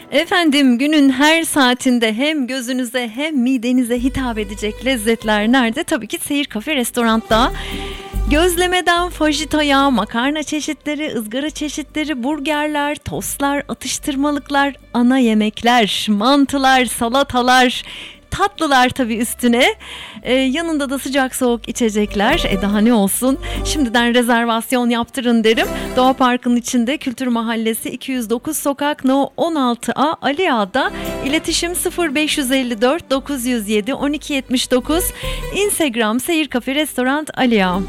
Efendim, günün her saatinde hem gözünüze hem midenize hitap edecek lezzetler nerede? Tabii ki Seyir Kafe Restorant'ta. Gözlemeden fajitaya, makarna çeşitleri, ızgara çeşitleri, burgerler, tostlar, atıştırmalıklar, ana yemekler, mantılar, salatalar, tatlılar tabii üstüne. Yanında da sıcak soğuk içecekler. Daha ne olsun? Şimdiden rezervasyon yaptırın derim. Doğa Parkı'nın içinde, Kültür Mahallesi 209 Sokak No 16A Ali Ağa'da. İletişim 0554 907 1279. Instagram Seyir Kafe Restorant Ali Ağa.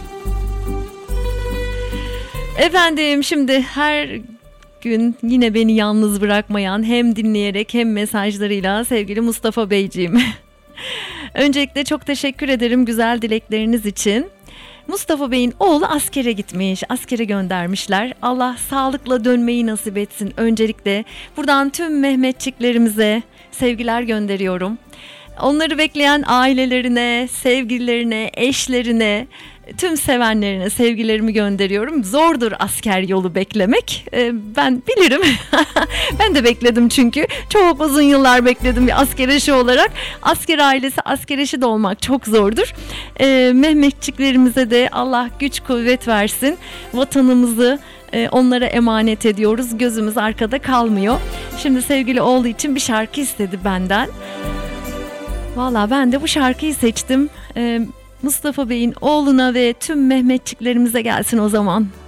Efendim, şimdi her gün yine beni yalnız bırakmayan, hem dinleyerek hem mesajlarıyla sevgili Mustafa Beyciğim. Öncelikle çok teşekkür ederim güzel dilekleriniz için. Mustafa Bey'in oğlu askere gitmiş, askere göndermişler. Allah sağlıkla dönmeyi nasip etsin. Öncelikle buradan tüm Mehmetçiklerimize sevgiler gönderiyorum. Onları bekleyen ailelerine, sevgililerine, eşlerine, tüm sevenlerine sevgilerimi gönderiyorum. Zordur asker yolu beklemek. Ben bilirim. Ben de bekledim çünkü. Çok uzun yıllar bekledim bir asker eşi olarak. Asker ailesi, asker eşi de olmak çok zordur. Mehmetçiklerimize de Allah güç kuvvet versin. Vatanımızı onlara emanet ediyoruz. Gözümüz arkada kalmıyor. Şimdi sevgili oğlu için bir şarkı istedi benden. Valla ben de bu şarkıyı seçtim. Mustafa Bey'in oğluna ve tüm Mehmetçiklerimize gelsin o zaman.